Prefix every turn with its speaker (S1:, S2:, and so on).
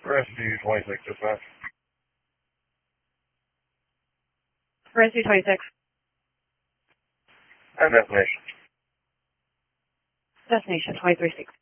S1: Rescue 26, dispatch.
S2: Rescue 26.
S1: And destination.
S2: Destination 236.